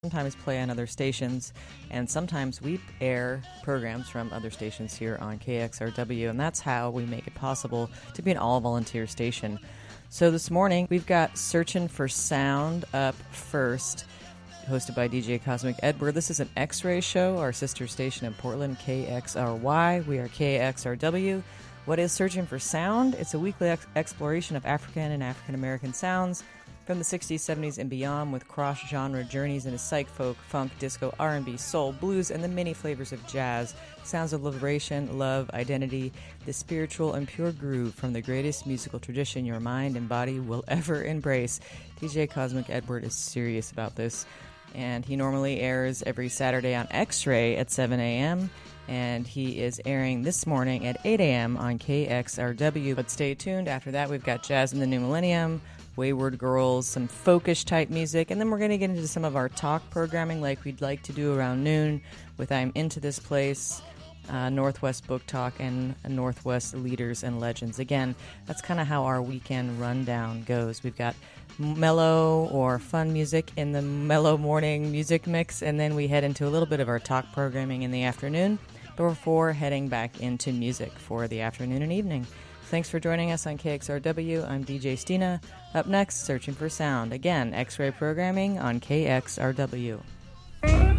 sometimes play on other stations, and sometimes we air programs from other stations here on KXRW, and that's how we make it possible to be an all-volunteer station. So this morning, we've got Searching for Sound up first, hosted by DJ Cosmic Edward. This is an X-Ray show, our sister station in Portland, KXRY. We are KXRW. What is Searching for Sound? It's a weekly exploration of African and African-American sounds from the 60s, 70s, and beyond, with cross-genre journeys into psych, folk, funk, disco, R&B, soul, blues, and the many flavors of jazz. Sounds of liberation, love, identity, the spiritual and pure groove from the greatest musical tradition your mind and body will ever embrace. DJ Cosmic Edward is serious about this, and he normally airs every Saturday on X-Ray at 7 a.m., and he is airing this morning at 8 a.m. on KXRW. But stay tuned. After that, we've got Jazz in the New Millennium, Wayward Girls, some folkish type music, and then we're going to get into some of our talk programming like we'd like to do around noon with I'm Into This Place, Northwest Book Talk, and Northwest Leaders and Legends. Again, that's kind of how our weekend rundown goes. We've got mellow or fun music in the mellow morning music mix, and then we head into a little bit of our talk programming in the afternoon before heading back into music for the afternoon and evening. Thanks for joining us on KXRW. I'm DJ Stina. Up next, Searching for Sound. Again, X-Ray programming on KXRW.